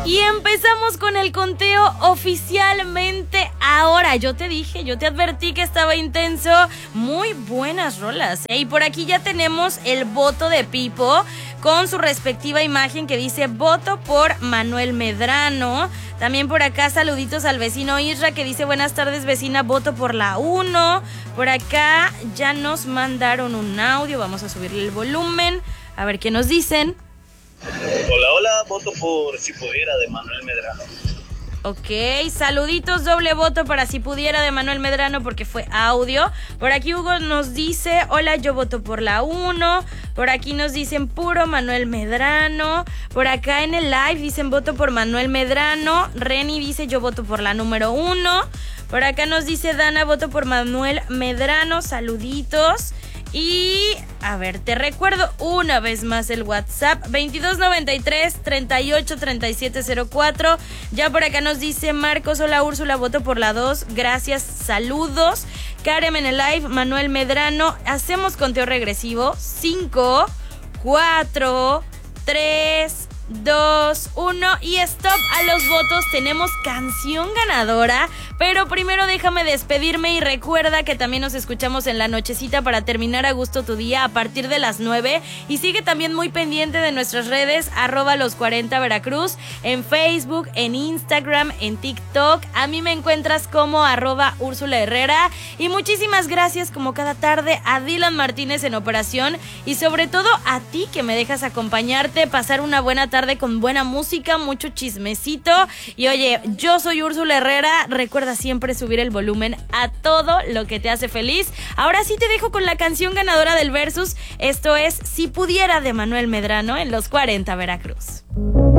Y empezamos con el conteo oficialmente ahora. Yo te dije, yo te advertí que estaba intenso. Muy buenas rolas. Y por aquí ya tenemos el voto de Pipo con su respectiva imagen que dice voto por Manuel Medrano. También por acá saluditos al vecino Isra que dice buenas tardes vecina, voto por la 1. Por acá ya nos mandaron un audio, vamos a subirle el volumen, a ver qué nos dicen. Hola, voto por Si Pudiera de Manuel Medrano. Ok, saluditos, doble voto para Si Pudiera de Manuel Medrano porque fue audio. Por aquí Hugo nos dice, hola, yo voto por la 1. Por aquí nos dicen puro Manuel Medrano. Por acá en el live dicen voto por Manuel Medrano. Reni dice yo voto por la número 1. Por acá nos dice Dana, voto por Manuel Medrano, saluditos. Y, a ver, te recuerdo una vez más el WhatsApp, 2293-383704. Ya por acá nos dice Marcos, hola Úrsula, voto por la 2, gracias, saludos. Karen en el live, Manuel Medrano, hacemos conteo regresivo, 5, 4, 3, 2, 1 y stop a los votos. Tenemos canción ganadora, pero primero déjame despedirme y recuerda que también nos escuchamos en la nochecita para terminar a gusto tu día a partir de las 9 y sigue también muy pendiente de nuestras redes @los40 Veracruz en Facebook, en Instagram, en TikTok. A mí me encuentras como @Úrsula Herrera y muchísimas gracias como cada tarde a Dylan Martínez en operación y sobre todo a ti que me dejas acompañarte, pasar una buena tarde con buena música, mucho chismecito. Y oye, yo soy Úrsula Herrera, recuerda siempre subir el volumen a todo lo que te hace feliz. Ahora sí te dejo con la canción ganadora del Versus, esto es Si Pudiera de Manuel Medrano en los 40 Veracruz.